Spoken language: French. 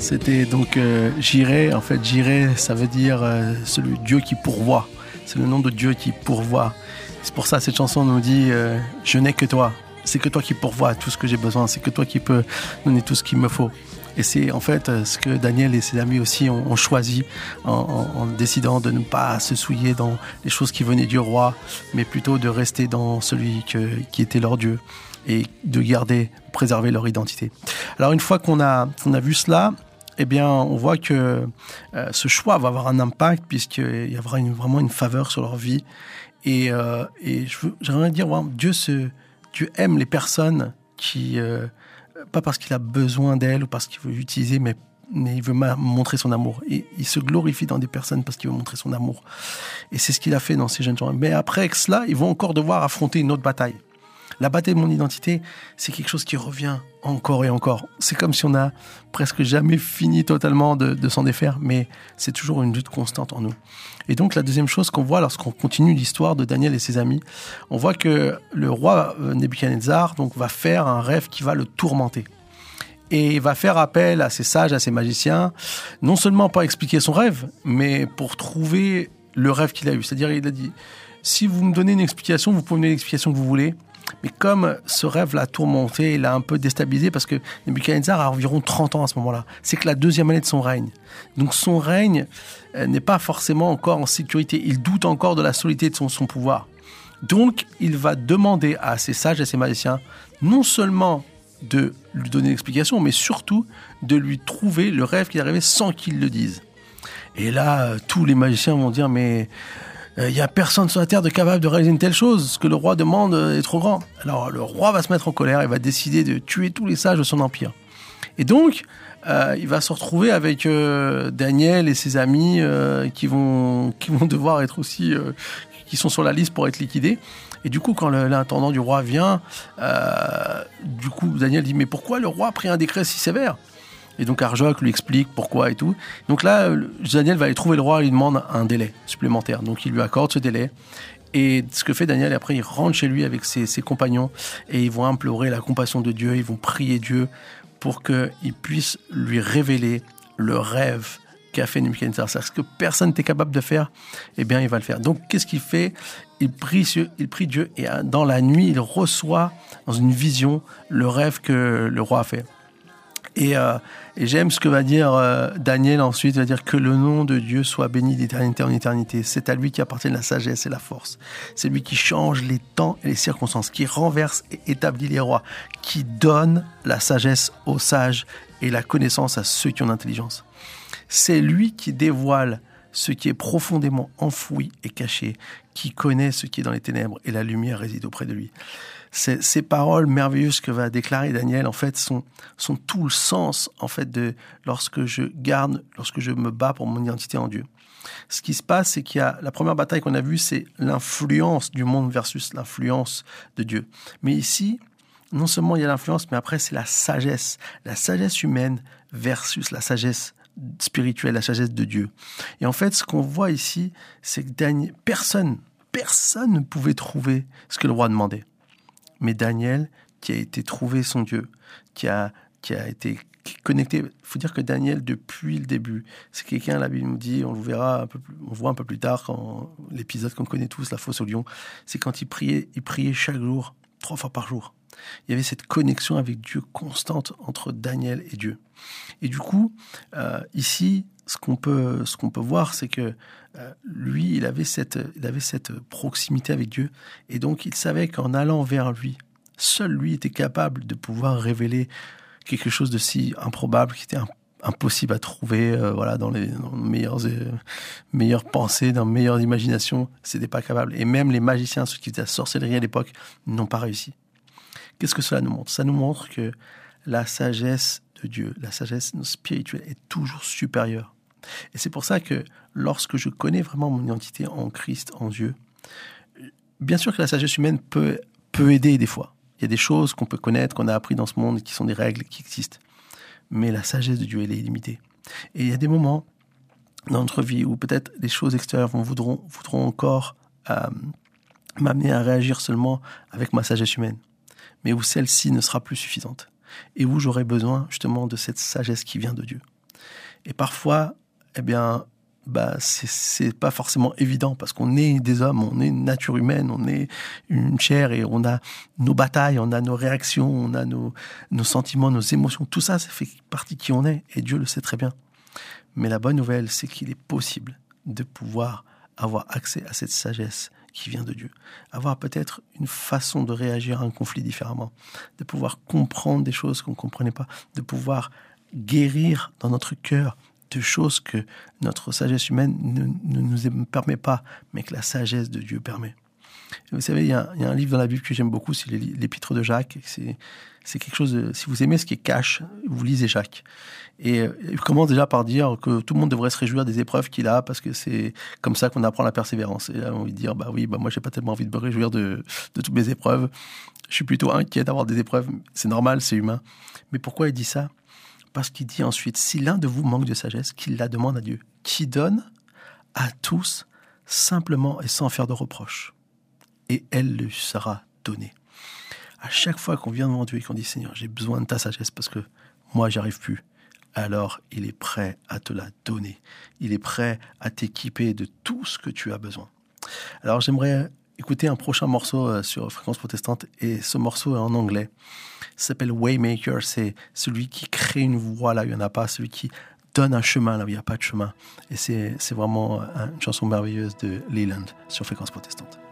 C'était donc Jireh. En fait, Jireh, ça veut dire celui Dieu qui pourvoit. C'est le nom de Dieu qui pourvoit. C'est pour ça cette chanson nous dit je n'ai que toi. C'est que toi qui pourvois tout ce que j'ai besoin. C'est que toi qui peux donner tout ce qu'il me faut. Et c'est en fait ce que Daniel et ses amis aussi ont choisi en décidant de ne pas se souiller dans les choses qui venaient du roi, mais plutôt de rester dans celui qui était leur Dieu et de préserver leur identité. Alors une fois qu'on a vu cela, eh bien, on voit que ce choix va avoir un impact puisqu'il y aura vraiment une faveur sur leur vie. Et j'aimerais dire, ouais, Dieu aime les personnes qui, pas parce qu'il a besoin d'elles ou parce qu'il veut l'utiliser, mais il veut montrer son amour. Et il se glorifie dans des personnes parce qu'il veut montrer son amour. Et c'est ce qu'il a fait dans ces jeunes gens. Mais après cela, ils vont encore devoir affronter une autre bataille. La bataille de mon identité, c'est quelque chose qui revient encore et encore. C'est comme si on a presque jamais fini totalement de s'en défaire, mais c'est toujours une lutte constante en nous. Et donc la deuxième chose qu'on voit lorsqu'on continue l'histoire de Daniel et ses amis, on voit que le roi Nebuchadnezzar donc, va faire un rêve qui va le tourmenter. Et il va faire appel à ses sages, à ses magiciens, non seulement pour expliquer son rêve, mais pour trouver le rêve qu'il a eu. C'est-à-dire, il a dit, si vous me donnez une explication, vous pouvez me donner l'explication que vous voulez. Mais comme ce rêve l'a tourmenté, il l'a un peu déstabilisé parce que Nebuchadnezzar a environ 30 ans à ce moment-là. C'est que la deuxième année de son règne. Donc son règne n'est pas forcément encore en sécurité. Il doute encore de la solidité de son pouvoir. Donc il va demander à ses sages et à ses magiciens non seulement de lui donner l'explication, mais surtout de lui trouver le rêve qu'il a rêvé sans qu'il le dise. Et là, tous les magiciens vont dire, mais... il n'y a personne sur la terre de capable de réaliser une telle chose. Ce que le roi demande est trop grand. Alors le roi va se mettre en colère et va décider de tuer tous les sages de son empire. Et donc, il va se retrouver avec Daniel et ses amis qui vont devoir être aussi... qui sont sur la liste pour être liquidés. Et du coup, quand l'intendant du roi vient, du coup, Daniel dit « Mais pourquoi le roi a pris un décret si sévère ?» Et donc Arjok lui explique pourquoi et tout. Donc là, Daniel va aller trouver le roi et lui demande un délai supplémentaire. Donc il lui accorde ce délai. Et ce que fait Daniel, après il rentre chez lui avec ses compagnons et ils vont implorer la compassion de Dieu, ils vont prier Dieu pour qu'il puisse lui révéler le rêve qu'a fait Nebuchadnezzar. C'est ce que personne n'était capable de faire, eh bien il va le faire. Donc qu'est-ce qu'il fait ? Il prie Dieu et dans la nuit, il reçoit dans une vision le rêve que le roi a fait. Et j'aime ce que va dire Daniel ensuite, il va dire que le nom de Dieu soit béni d'éternité en éternité. C'est à lui qui appartient la sagesse et la force. C'est lui qui change les temps et les circonstances, qui renverse et établit les rois, qui donne la sagesse aux sages et la connaissance à ceux qui ont l'intelligence. C'est lui qui dévoile ce qui est profondément enfoui et caché, qui connaît ce qui est dans les ténèbres et la lumière réside auprès de lui. Ces paroles merveilleuses que va déclarer Daniel, en fait, sont tout le sens, en fait, de lorsque je me bats pour mon identité en Dieu. Ce qui se passe, c'est qu'il y a la première bataille qu'on a vue, c'est l'influence du monde versus l'influence de Dieu. Mais ici, non seulement il y a l'influence, mais après, c'est la sagesse humaine versus la sagesse spirituelle, la sagesse de Dieu. Et en fait, ce qu'on voit ici, c'est que Daniel, personne ne pouvait trouver ce que le roi demandait. Mais Daniel, qui a été trouvé son Dieu, qui a été connecté. Il faut dire que Daniel, depuis le début, c'est quelqu'un, la Bible nous dit, on le verra on voit un peu plus tard, quand l'épisode qu'on connaît tous, la fosse au lion, c'est quand il priait chaque jour, 3 fois par jour. Il y avait cette connexion avec Dieu constante entre Daniel et Dieu. Et du coup, ici, ce qu'on peut voir, c'est que lui, il avait cette proximité avec Dieu. Et donc, il savait qu'en allant vers lui, seul lui était capable de pouvoir révéler quelque chose de si improbable, qui était impossible à trouver dans les meilleures pensées, dans les meilleures imaginations. C'était pas capable. Et même les magiciens, ceux qui faisaient la sorcellerie à l'époque, n'ont pas réussi. Qu'est-ce que cela nous montre ? Ça nous montre que la sagesse de Dieu, la sagesse spirituelle est toujours supérieure. Et c'est pour ça que lorsque je connais vraiment mon identité en Christ, en Dieu, bien sûr que la sagesse humaine peut aider des fois. Il y a des choses qu'on peut connaître, qu'on a appris dans ce monde, qui sont des règles qui existent. Mais la sagesse de Dieu, elle est illimitée. Et il y a des moments dans notre vie où peut-être les choses extérieures voudront encore m'amener à réagir seulement avec ma sagesse humaine, mais où celle-ci ne sera plus suffisante. Et où j'aurai besoin justement de cette sagesse qui vient de Dieu. Et parfois, eh bien, c'est pas forcément évident parce qu'on est des hommes, on est une nature humaine, on est une chair et on a nos batailles, on a nos réactions, on a nos sentiments, nos émotions. Tout ça, ça fait partie de qui on est et Dieu le sait très bien. Mais la bonne nouvelle, c'est qu'il est possible de pouvoir avoir accès à cette sagesse qui vient de Dieu. Avoir peut-être une façon de réagir à un conflit différemment, de pouvoir comprendre des choses qu'on ne comprenait pas, de pouvoir guérir dans notre cœur de choses que notre sagesse humaine ne nous permet pas, mais que la sagesse de Dieu permet. Et vous savez, il y a un livre dans la Bible que j'aime beaucoup, c'est l'Épître de Jacques. C'est quelque chose de, si vous aimez ce qui est cash, vous lisez Jacques. Et il commence déjà par dire que tout le monde devrait se réjouir des épreuves qu'il a, parce que c'est comme ça qu'on apprend la persévérance. Et là, on va dire, moi, j'ai pas tellement envie de me réjouir de toutes mes épreuves. Je suis plutôt inquiet d'avoir des épreuves. C'est normal, c'est humain. Mais pourquoi il dit ça? Parce qu'il dit ensuite, si l'un de vous manque de sagesse, qu'il la demande à Dieu, qui donne à tous simplement et sans faire de reproches. Et elle lui sera donnée. À chaque fois qu'on vient devant Dieu et qu'on dit, Seigneur, j'ai besoin de ta sagesse parce que moi, j'y arrive plus, alors il est prêt à te la donner. Il est prêt à t'équiper de tout ce que tu as besoin. Alors, j'aimerais écouter un prochain morceau sur Fréquence Protestante, et ce morceau est en anglais. Ça s'appelle Waymaker, c'est celui qui crée une voie là où il n'y en a pas, celui qui donne un chemin là où il n'y a pas de chemin. Et c'est vraiment une chanson merveilleuse de Leland sur Fréquence Protestante.